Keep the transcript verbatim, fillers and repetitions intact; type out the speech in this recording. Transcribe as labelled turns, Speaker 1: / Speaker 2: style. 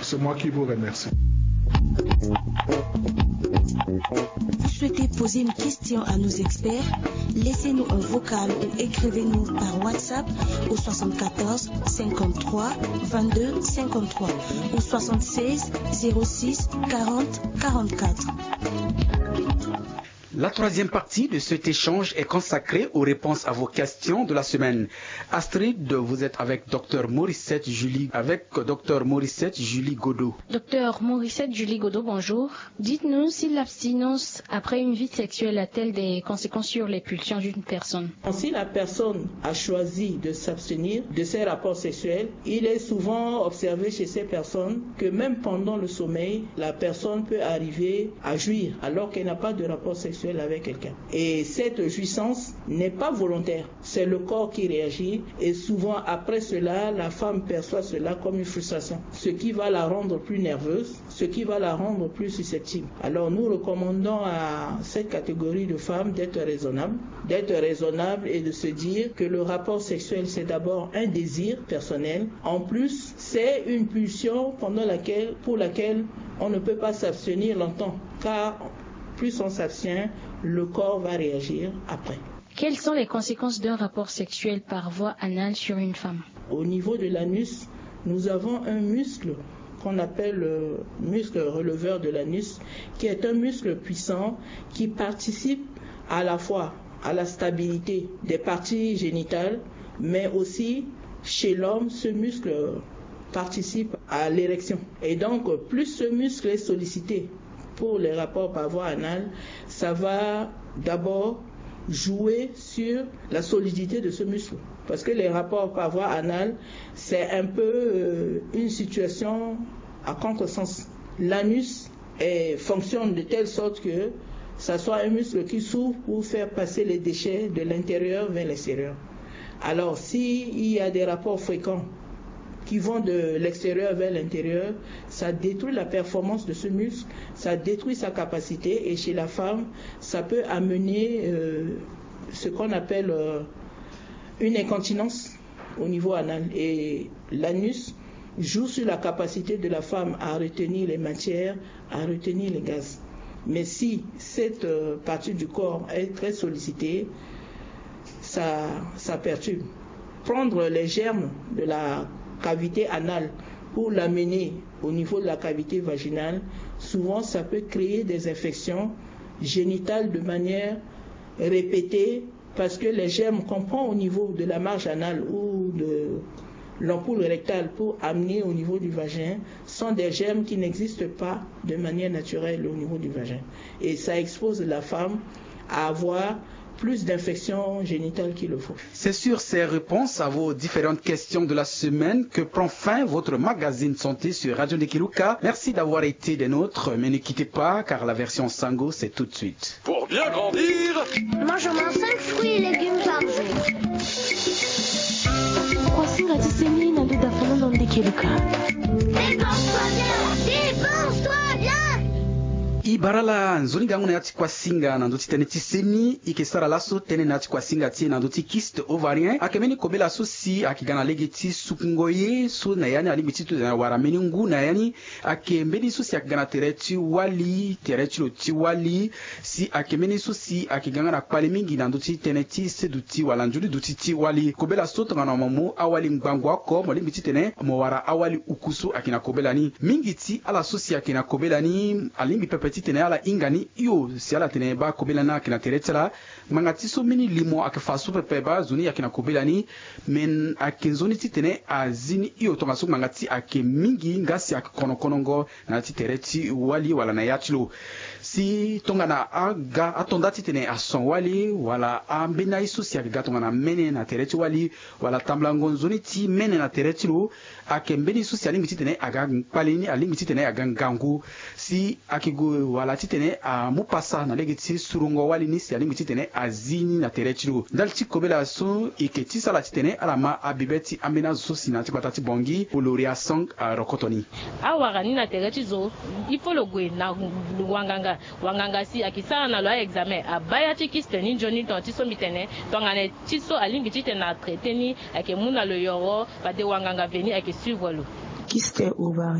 Speaker 1: C'est moi qui vous remercie.
Speaker 2: Vous souhaitez poser une question à nos experts? Laissez-nous un vocal ou écrivez-nous par WhatsApp au soixante-quatorze cinquante-trois vingt-deux cinquante-trois ou soixante-seize zéro six quarante quarante-quatre.
Speaker 3: La troisième partie de cet échange est consacrée aux réponses à vos questions de la semaine. Astrid, vous êtes avec Dr Morissette Julie, avec Dr Morissette Julie Godot.
Speaker 4: Dr Morissette Julie Godot, bonjour. Dites-nous si l'abstinence après une vie sexuelle a-t-elle des conséquences sur les pulsions d'une personne?
Speaker 5: Si la personne a choisi de s'abstenir de ses rapports sexuels, il est souvent observé chez ces personnes que même pendant le sommeil, la personne peut arriver à jouir alors qu'elle n'a pas de rapport sexuel avec quelqu'un. Et cette jouissance n'est pas volontaire, c'est le corps qui réagit et souvent après cela, la femme perçoit cela comme une frustration, ce qui va la rendre plus nerveuse, ce qui va la rendre plus susceptible. Alors nous recommandons à cette catégorie de femmes d'être raisonnable, d'être raisonnable et de se dire que le rapport sexuel c'est d'abord un désir personnel, en plus c'est une pulsion pendant laquelle, pour laquelle on ne peut pas s'abstenir longtemps, car plus on s'abstient, le corps va réagir après.
Speaker 4: Quelles sont les conséquences d'un rapport sexuel par voie anale sur une femme?
Speaker 5: Au niveau de l'anus, nous avons un muscle qu'on appelle le muscle releveur de l'anus, qui est un muscle puissant qui participe à la fois à la stabilité des parties génitales, mais aussi chez l'homme, ce muscle participe à l'érection. Et donc, plus ce muscle est sollicité pour les rapports par voie anale, ça va d'abord jouer sur la solidité de ce muscle. Parce que les rapports par voie anale, c'est un peu euh, une situation à contresens. L'anus est, fonctionne de telle sorte que ça soit un muscle qui s'ouvre pour faire passer les déchets de l'intérieur vers l'extérieur. Alors, s'il y a des rapports fréquents qui vont de l'extérieur vers l'intérieur, ça détruit la performance de ce muscle, ça détruit sa capacité, et chez la femme, ça peut amener euh, ce qu'on appelle euh, une incontinence au niveau anal. Et l'anus joue sur la capacité de la femme à retenir les matières, à retenir les gaz. Mais si cette euh, partie du corps est très sollicitée, ça, ça perturbe. Prendre les germes de la cavité anale pour l'amener au niveau de la cavité vaginale, souvent ça peut créer des infections génitales de manière répétée parce que les germes qu'on prend au niveau de la marge anale ou de l'ampoule rectale pour amener au niveau du vagin sont des germes qui n'existent pas de manière naturelle au niveau du vagin. Et ça expose la femme à avoir plus d'infections génitales qu'il le faut.
Speaker 3: C'est sur ces réponses à vos différentes questions de la semaine que prend fin votre magazine santé sur Radio Ndekiluka. Merci d'avoir été des nôtres, mais ne quittez pas car la version Sango c'est tout de suite.
Speaker 6: Pour bien grandir,
Speaker 7: mange au moins cinq fruits et légumes par jour.
Speaker 2: Kwasinga tisemi na nduda fanono Ndekiluka.
Speaker 7: Dépense-toi bien, dépense-toi bien.
Speaker 3: Ibarala nzoni gangu na yati kwa singa na ndoti tene tiseni ikesara laso tene na yati kwa singa tie na ndoti kyste ovarien akemeni kobela so si akigana legeti sukungoye so na yani ali mititu na warameni ngu na yani akembeni so si akigana tereti wali tereti lo ti wali si akemeni so si akigana na kwale mingi na ndoti tene ti seduti wala njuli duti ti wali kobela so tanga na momo awali ngbango ko mo limiti tene mo wara awali ukusu akina kobela ni mingi ti ala so si akina kobela ni alimbi pepeti tene ala ingani iyo si ala tene ba kobela na kina teretela mangati so mini limo akifasu pepe ba zuni akina kobela ni men akinzoni ti tene azini iyo tonga so mangati ake mingi ngasi akikono konongo na ti tereti wali wala na yachilo si tonga na aga atonda ti tene ason wali wala ambena isu si akiga tonga na mene na tereti wali wala tamblango zoni ti mene na tereti lo ake mbeni isu si alingi ti tene aga palini alingi ti tene aga ngangu si akigo wala ti tene a mupasa na legi ti surungo wali ni si alingi ti tene azini na tereti lo ndal ti kobela so ike ti sala ti tene alama abibeti ambena zo si na ti bata ti bongi oloria song a rokotoni
Speaker 8: awara ni na tereti zo ifo lo gwe na wanganga wanganga si akisala na lo examen abaya ti kiste ni joni ton ti so mitene tongane ti so alingi ti tene na traité ni ake muna lo yoro ba de wanganga veni ake suivre lo
Speaker 2: Kyste ovarien.